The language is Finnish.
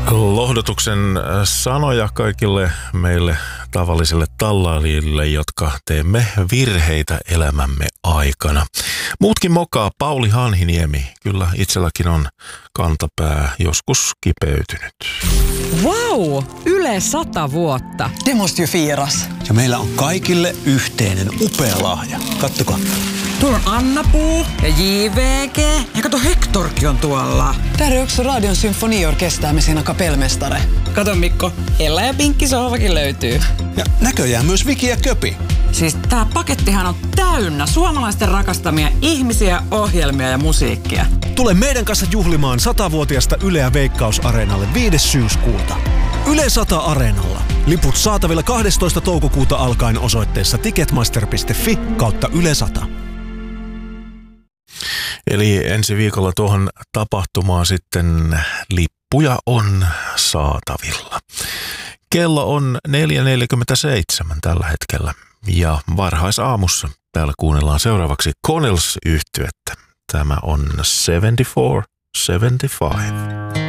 Lohdutuksen sanoja kaikille meille tavallisille tallaajille, jotka teemme virheitä elämämme aikana. Muutkin mokaa, Pauli Hanhiniemi. Kyllä itselläkin on kantapää joskus kipeytynyt. Vau! Yle 100 vuotta. Det måste ju firas. Ja meillä on kaikille yhteinen upea lahja. Kattokaa. Tuolla on Anna-Puu ja JVG. Ja kato, Hektorkin on tuolla. Där är också Radion symfoniorkester med sina kapellmästare. Kato Mikko, Ella ja Pinkki sohvakin löytyy. Ja näköjään myös Viki ja Köpi. Siis tää pakettihan on täynnä suomalaisten rakastamia ihmisiä, ohjelmia ja musiikkia. Tule meidän kanssa juhlimaan 100-vuotiasta Yleä Veikkaus-areenalle 5. syyskuuta. Yle 100 Areenalla. Liput saatavilla 12. toukokuuta alkaen osoitteessa ticketmaster.fi/Yle 100. Eli ensi viikolla tuohon tapahtumaan sitten lippuja on saatavilla. Kello on 4.47 tällä hetkellä ja varhaisaamussa täällä kuunnellaan seuraavaksi Connells-yhtyettä. Tämä on 74-75.